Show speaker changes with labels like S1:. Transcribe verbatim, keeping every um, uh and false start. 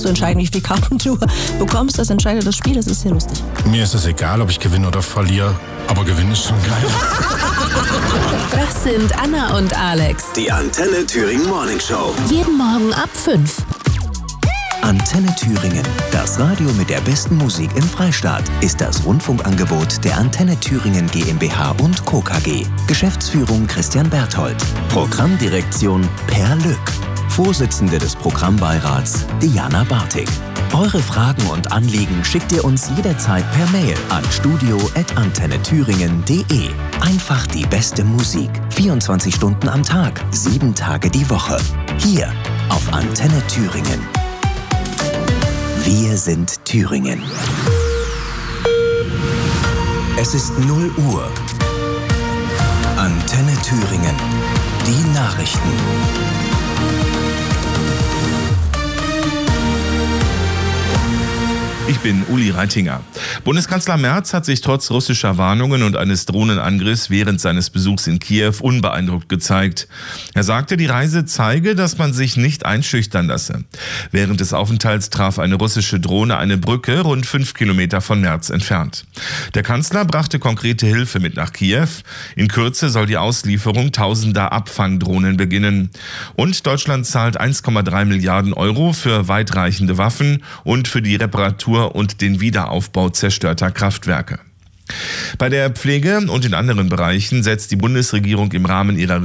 S1: zu entscheiden, wie viele Karten du bekommst. Das entscheidet das Spiel, das ist sehr lustig.
S2: Mir ist es egal, ob ich gewinne oder verliere, aber gewinnen ist schon geil.
S3: Das sind Anna und Alex.
S4: Die Antenne Thüringen Morning Show.
S3: Jeden Morgen ab fünf.
S4: Antenne Thüringen, das Radio mit der besten Musik im Freistaat, ist das Rundfunkangebot der Antenne Thüringen GmbH und Co. K G. Geschäftsführung Christian Berthold. Programmdirektion Per Lück. Vorsitzende des Programmbeirats Diana Bartik. Eure Fragen und Anliegen schickt ihr uns jederzeit per Mail an studio at antenne thüringen punkt de. Einfach die beste Musik. vierundzwanzig Stunden am Tag, sieben Tage die Woche. Hier auf Antenne Thüringen. Wir sind Thüringen. Es ist null Uhr. Antenne Thüringen. Die Nachrichten.
S5: Ich bin Uli Reitinger. Bundeskanzler Merz hat sich trotz russischer Warnungen und eines Drohnenangriffs während seines Besuchs in Kiew unbeeindruckt gezeigt. Er sagte, die Reise zeige, dass man sich nicht einschüchtern lasse. Während des Aufenthalts traf eine russische Drohne eine Brücke rund fünf Kilometer von Merz entfernt. Der Kanzler brachte konkrete Hilfe mit nach Kiew. In Kürze soll die Auslieferung tausender Abfangdrohnen beginnen. Und Deutschland zahlt eins Komma drei Milliarden Euro für weitreichende Waffen und für die Reparatur und den Wiederaufbau zerstörter Kraftwerke. Bei der Pflege und in anderen Bereichen setzt die Bundesregierung im Rahmen ihrer